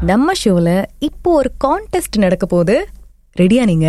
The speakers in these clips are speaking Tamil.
நம்ம ஷோல இப்போ ஒரு கான்டெஸ்ட் நடக்க போகுது. ரெடியா நீங்க?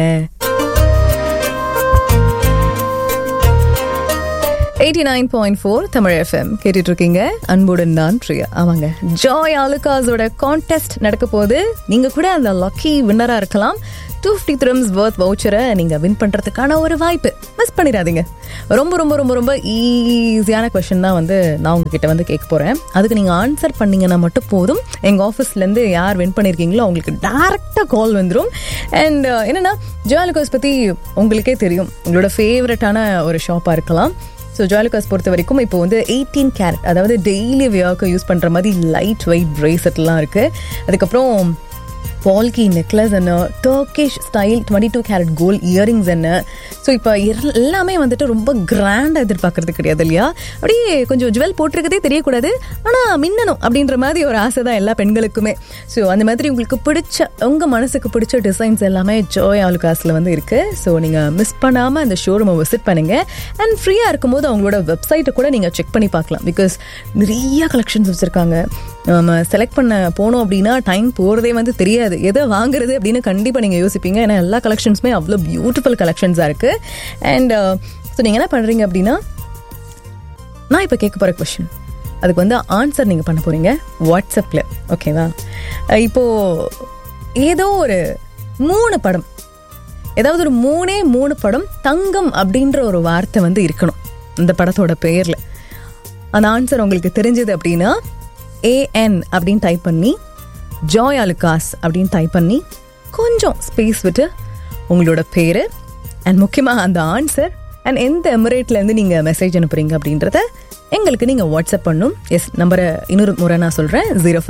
89.4 தமிழ் எஃப்எம் கேட்டுட்டு இருக்கீங்க. அன்புடன் நான் பிரியா. ஆமாங்க, ஜாய் ஆலுகாஸோட கான்டெஸ்ட் நடக்க போகுது. நீங்க கூட அந்த லக்கி வின்னரா இருக்கலாம். 250 dirhams worth வவுச்சரை நீங்க வின் பண்றதுக்கான ஒரு வாய்ப்பு. மிஸ் பண்ணிடாதீங்க. ரொம்ப ரொம்ப ரொம்ப ரொம்ப ஈஸியான கொஸ்டின் தான் நான் உங்ககிட்ட கேட்க போறேன். அதுக்கு நீங்க ஆன்சர் பண்ணீங்கன்னா மட்டும் போதும். எங்க ஆஃபீஸ்ல இருந்து யார் வின் பண்ணிருக்கீங்களோ அவங்களுக்கு டைரக்டா கால் வந்துடும். அண்ட் என்னன்னா, ஜாய் ஆலுகாஸ் பத்தி உங்களுக்கே தெரியும். உங்களோட ஃபேவரட்டான ஒரு ஷாப்பா இருக்கலாம். ஸோ ஜாய் ஆலுகாஸ் பொறுத்த வரைக்கும் இப்போ 18 கேரட், அதாவது டெய்லி வியர்க்கு யூஸ் பண்ணுற மாதிரி லைட் வெயிட் பிரேஸ்லெட்லாம் இருக்குது. அதுக்கப்புறம் பால்கி நெக்லஸ் என்ன, Turkish style 22 carrot gold earrings என்ன. ஸோ இப்போ எல்லாமே ரொம்ப கிராண்டாக எதிர்பார்க்கறது கிடையாது இல்லையா? அப்படியே கொஞ்சம் ஜுவல் போட்டிருக்கதே தெரியக்கூடாது, ஆனால் மின்னணும் அப்படின்ற மாதிரி ஒரு ஆசை தான் எல்லா பெண்களுக்குமே. ஸோ அந்த மாதிரி உங்களுக்கு பிடிச்ச, உங்கள் மனசுக்கு பிடிச்ச டிசைன்ஸ் எல்லாமே ஜாய் ஆலுகாஸில் இருக்குது. ஸோ நீங்கள் மிஸ் பண்ணாமல் அந்த ஷோரூமை விசிட் பண்ணுங்கள். அண்ட் ஃப்ரீயாக இருக்கும்போது அவங்களோட வெப்சைட்டை கூட நீங்கள் செக் பண்ணி பார்க்கலாம். பிகாஸ் நிறைய கலெக்ஷன்ஸ் வச்சுருக்காங்க. நம்ம செலக்ட் பண்ண போனோம் அப்படின்னா டைம் போகிறதே தெரியாது. எதை வாங்குறது அப்படின்னு கண்டிப்பாக நீங்கள் யோசிப்பீங்க. ஏன்னா எல்லா கலெக்ஷன்ஸுமே அவ்வளோ பியூட்டிஃபுல் கலெக்ஷன்ஸாக இருக்குது. அண்ட் ஸோ நீங்கள் என்ன பண்ணுறீங்க அப்படின்னா, நான் இப்போ கேட்க போகிற கொஸ்டின், அதுக்கு ஆன்சர் நீங்கள் பண்ண போகிறீங்க வாட்ஸ்அப்பில். ஓகேவா? இப்போது ஏதோ ஒரு 3 படம், ஏதாவது ஒரு 3 படம் தங்கம் அப்படின்ற ஒரு வார்த்தை இருக்கணும் இந்த படத்தோட பேரில். அந்த ஆன்சர் உங்களுக்கு தெரிஞ்சது அப்படின்னா AN அப்படின்னு டைப் பண்ணி, ஜாய் ஆலுகாஸ் அப்படின்னு டைப் பண்ணி, கொஞ்சம் ஸ்பேஸ் விட்டு உங்களோட பேர் அண்ட் முக்கியமாக அந்த ஆன்சர் அண்ட் எந்த எமிரேட்லேருந்து நீங்கள் மெசேஜ் அனுப்புறீங்க அப்படின்றத எங்களுக்கு நீங்கள் வாட்ஸ்அப் பண்ணும். எஸ், நம்பரை இன்னொரு முறை நான் சொல்கிறேன்,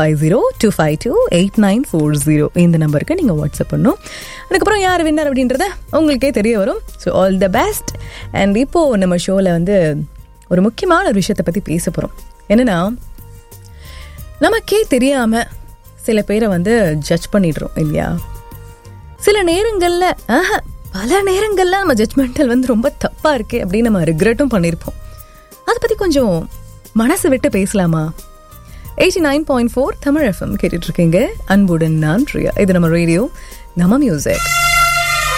050-252-8940 இந்த நம்பருக்கு நீங்கள் வாட்ஸ்அப் பண்ணும். அதுக்கப்புறம் யார் வின்னர் அப்படின்றத உங்களுக்கே தெரிய வரும். So all the best. And இப்போது நம்ம ஷோவில் ஒரு முக்கியமான ஒரு விஷயத்தை பற்றி பேச போகிறோம். என்னென்னா, நமக்கே தெரியாமல் சில பேரை ஜட்ஜ் பண்ணிடுறோம் இல்லையா? சில நேரங்களில் பல நேரங்களில் நம்ம ஜட்ஜ்மெண்டல் ரொம்ப தப்பாக இருக்கே அப்படின்னு நம்ம ரிக்ரெட்டும் பண்ணியிருப்போம். அதை பற்றி கொஞ்சம் மனசு விட்டு பேசலாமா? 89.4 தமிழ் எஃப்எம் கேட்டுட்ருக்கீங்க. அன்புடன் நான் பிரியா. இது நம்ம ரேடியோ, நம்ம மியூசிக்.